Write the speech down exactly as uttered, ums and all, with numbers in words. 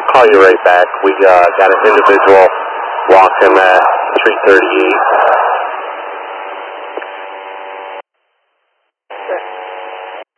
call you right back. We uh, got an individual walking at three thirty-eight.